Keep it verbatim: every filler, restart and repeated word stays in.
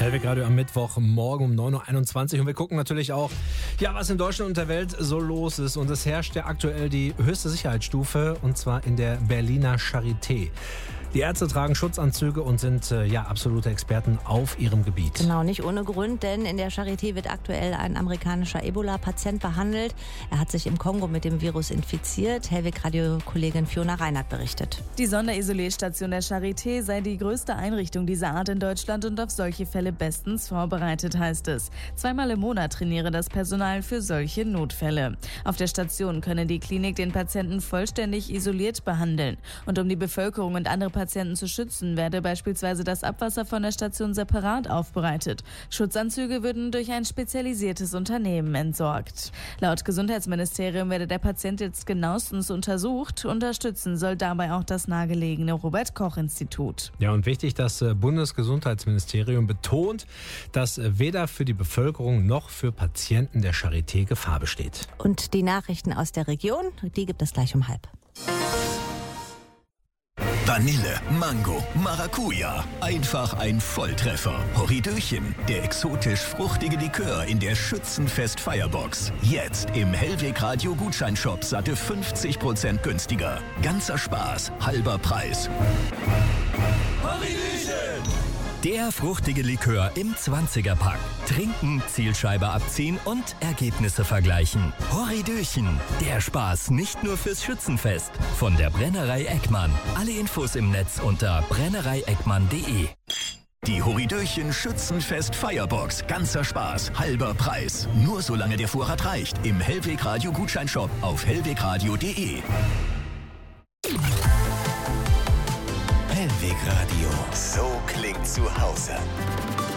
Hellweg Radio am Mittwochmorgen um neun Uhr einundzwanzig und wir gucken natürlich auch, ja, was in Deutschland und der Welt so los ist. Und es herrscht ja aktuell die höchste Sicherheitsstufe, und zwar in der Berliner Charité. Die Ärzte tragen Schutzanzüge und sind äh, ja absolute Experten auf ihrem Gebiet. Genau, nicht ohne Grund, denn in der Charité wird aktuell ein amerikanischer Ebola-Patient behandelt. Er hat sich im Kongo mit dem Virus infiziert. Hellweg-Radio-Kollegin Fiona Reinhardt berichtet. Die Sonderisolierstation der Charité sei die größte Einrichtung dieser Art in Deutschland und auf solche Fälle bestens vorbereitet, heißt es. Zweimal im Monat trainiere das Personal für solche Notfälle. Auf der Station könne die Klinik den Patienten vollständig isoliert behandeln. Und um die Bevölkerung und andere Patienten Patienten zu schützen, werde beispielsweise das Abwasser von der Station separat aufbereitet. Schutzanzüge würden durch ein spezialisiertes Unternehmen entsorgt. Laut Gesundheitsministerium werde der Patient jetzt genauestens untersucht. Unterstützen soll dabei auch das nahegelegene Robert-Koch-Institut. Ja, und wichtig, das Bundesgesundheitsministerium betont, dass weder für die Bevölkerung noch für Patienten der Charité Gefahr besteht. Und die Nachrichten aus der Region, die gibt es gleich um halb. Vanille, Mango, Maracuja. Einfach ein Volltreffer. Horridöchen, der exotisch-fruchtige Likör in der Schützenfest-Feierbox. Jetzt im Hellweg-Radio-Gutscheinshop satte fünfzig Prozent günstiger. Ganzer Spaß, halber Preis. Horridöchen! Der fruchtige Likör im zwanziger-Pack. Trinken, Zielscheibe abziehen und Ergebnisse vergleichen. Horridöchen, der Spaß nicht nur fürs Schützenfest. Von der Brennerei Eckmann. Alle Infos im Netz unter brennerei eckmann punkt de. Die Horridöchen Schützenfest Feierbox. Ganzer Spaß, halber Preis. Nur solange der Vorrat reicht. Im Hellweg Radio Gutscheinshop auf hellweg radio punkt de. Hellweg Radio. So klingt zu Hause.